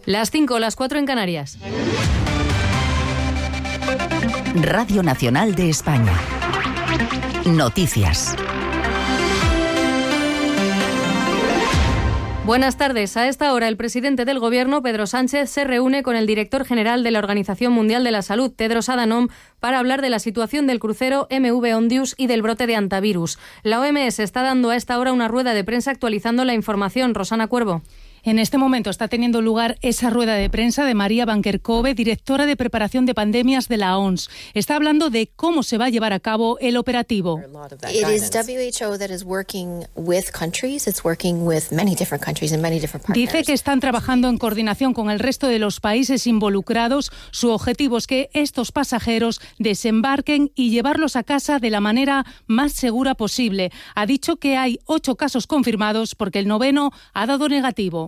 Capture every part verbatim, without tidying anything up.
Las cinco, las cuatro en Canarias. Radio Nacional de España. Noticias. Buenas tardes. A esta hora, el presidente del Gobierno, Pedro Sánchez, se reúne con el director general de la Organización Mundial de la Salud, Tedros Adhanom, para hablar de la situación del crucero M V Ondius y del brote de hantavirus. La O M S está dando a esta hora una rueda de prensa actualizando la información. Rosana Cuervo. En este momento está teniendo lugar esa rueda de prensa de María Van Kerkhove, directora de preparación de pandemias de la O M S. Está hablando de cómo se va a llevar a cabo el operativo. Dice que están trabajando en coordinación con el resto de los países involucrados. Su objetivo es que estos pasajeros desembarquen y llevarlos a casa de la manera más segura posible. Ha dicho que hay ocho casos confirmados porque el noveno ha dado negativo.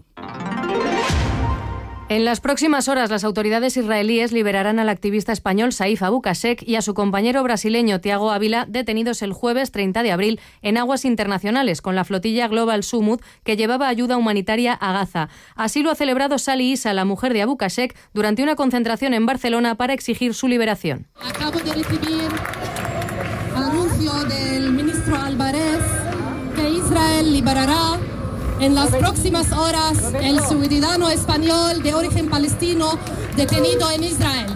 En las próximas horas, las autoridades israelíes liberarán al activista español Saif Abu Qasek y a su compañero brasileño Thiago Ávila, detenidos el jueves treinta de abril en aguas internacionales con la flotilla Global Sumud, que llevaba ayuda humanitaria a Gaza. Así lo ha celebrado Sali Issa, la mujer de Abu Qasek, durante una concentración en Barcelona para exigir su liberación. Acabo de recibir anuncio del ministro Álvarez que Israel liberará en las próximas horas el ciudadano español de origen palestino detenido en Israel.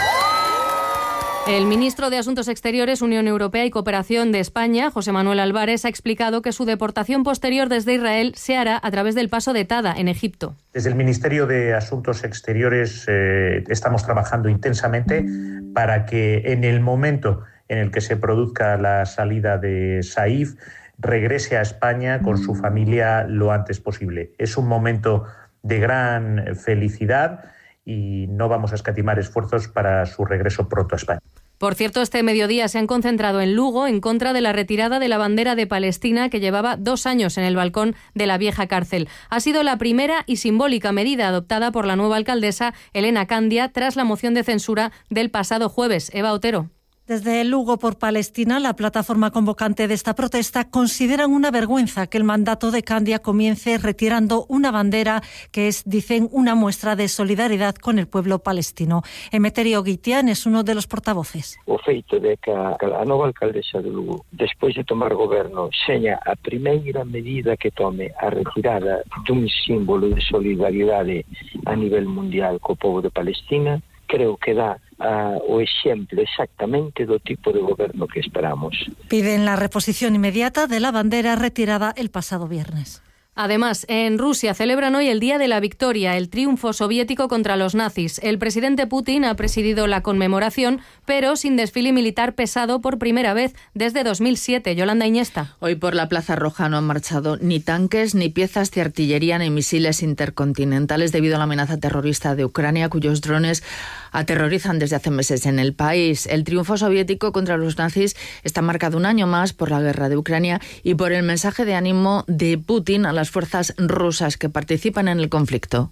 El ministro de Asuntos Exteriores, Unión Europea y Cooperación de España, José Manuel Álvarez, ha explicado que su deportación posterior desde Israel se hará a través del paso de Tada, en Egipto. Desde el Ministerio de Asuntos Exteriores eh, estamos trabajando intensamente para que en el momento en el que se produzca la salida de Saif, regrese a España con su familia lo antes posible. Es un momento de gran felicidad y no vamos a escatimar esfuerzos para su regreso pronto a España. Por cierto, este mediodía se han concentrado en Lugo en contra de la retirada de la bandera de Palestina que llevaba dos años en el balcón de la vieja cárcel. Ha sido la primera y simbólica medida adoptada por la nueva alcaldesa Elena Candia tras la moción de censura del pasado jueves. Eva Otero. Desde Lugo por Palestina, la plataforma convocante de esta protesta, consideran una vergüenza que el mandato de Candia comience retirando una bandera que es, dicen, una muestra de solidaridad con el pueblo palestino. Emeterio Guitián es uno de los portavoces. O feito de que a nova alcaldesa de Lugo, despois de tomar goberno, seña a primeira medida que tome a retirada dun símbolo de solidaridade a nivel mundial co povo de Palestina, creo que da Uh, o exemplo exactamente do tipo de goberno que esperamos. Piden la reposición inmediata de la bandera retirada el pasado viernes. Además, en Rusia celebran hoy el Día de la Victoria, el triunfo soviético contra los nazis. El presidente Putin ha presidido la conmemoración, pero sin desfile militar pesado por primera vez desde dos mil siete. Yolanda Iñesta. Hoy por la Plaza Roja no han marchado ni tanques, ni piezas de artillería, ni misiles intercontinentales debido a la amenaza terrorista de Ucrania, cuyos drones aterrorizan desde hace meses en el país. El triunfo soviético contra los nazis está marcado un año más por la guerra de Ucrania y por el mensaje de ánimo de Putin a las fuerzas rusas que participan en el conflicto.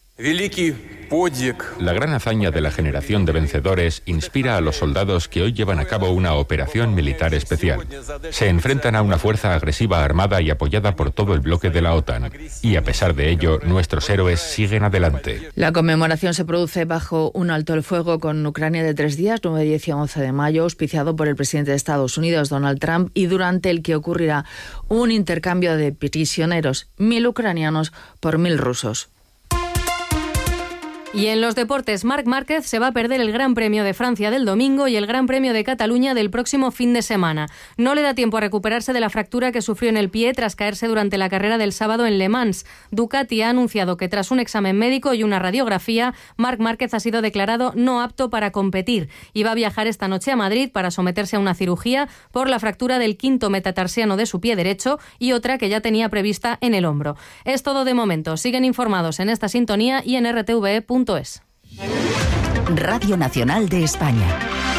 La gran hazaña de la generación de vencedores inspira a los soldados que hoy llevan a cabo una operación militar especial. Se enfrentan a una fuerza agresiva armada y apoyada por todo el bloque de la OTAN. Y a pesar de ello, nuestros héroes siguen adelante. La conmemoración se produce bajo un alto el fuego con Ucrania de tres días, nueve, diez y once de mayo, auspiciado por el presidente de Estados Unidos, Donald Trump, y durante el que ocurrirá un intercambio de prisioneros, mil ucranianos por mil rusos. Y en los deportes, Marc Márquez se va a perder el Gran Premio de Francia del domingo y el Gran Premio de Cataluña del próximo fin de semana. No le da tiempo a recuperarse de la fractura que sufrió en el pie tras caerse durante la carrera del sábado en Le Mans. Ducati ha anunciado que tras un examen médico y una radiografía, Marc Márquez ha sido declarado no apto para competir y va a viajar esta noche a Madrid para someterse a una cirugía por la fractura del quinto metatarsiano de su pie derecho y otra que ya tenía prevista en el hombro. Es todo de momento. Siguen informados en esta sintonía y en r t v e punto es. Radio Nacional de España.